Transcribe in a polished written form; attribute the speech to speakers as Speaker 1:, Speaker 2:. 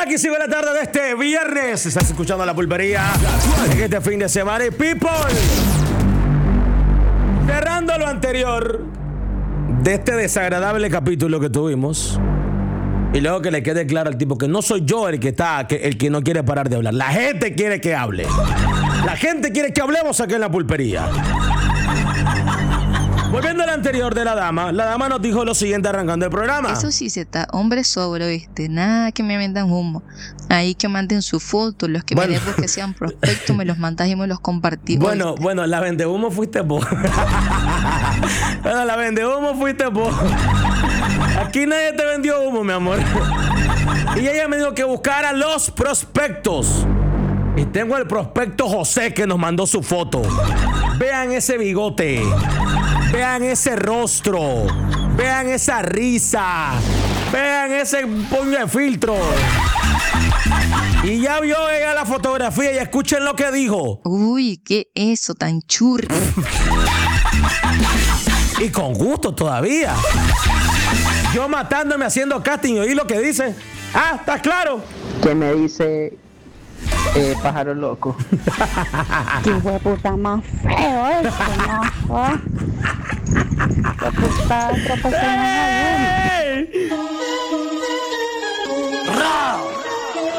Speaker 1: Aquí sigue la tarde de este viernes. Estás escuchando La Pulpería en este fin de semana. Y people, cerrando lo anterior de este desagradable capítulo que tuvimos. Y luego que le quede claro al tipo que no soy yo el que no quiere parar de hablar. La gente quiere que hable. La gente quiere que hablemos aquí en La Pulpería. Volviendo al anterior de la dama nos dijo lo siguiente arrancando el programa.
Speaker 2: Eso sí se está, hombre sobra, ¿viste? Nada que me vendan humo. Ahí que manden su foto, los que me den que sean prospectos, me los mandas y me los compartimos.
Speaker 1: Bueno, la vende humo fuiste vos. La vende humo fuiste vos. Aquí nadie te vendió humo, mi amor. Y ella me dijo que buscara los prospectos. Y tengo el prospecto José que nos mandó su foto. Vean ese bigote. Vean ese rostro. Vean esa risa. Vean ese puño de filtro. Y ya vio ella la fotografía y escuchen lo que dijo.
Speaker 2: Uy, ¿qué es eso tan churri?
Speaker 1: Y con gusto todavía. Yo matándome haciendo casting y oí lo que dice. Ah, ¿estás claro?
Speaker 3: Que me dice pájaro loco.
Speaker 4: Qué hueputa más feo este, ¿no? Hueputa profesional.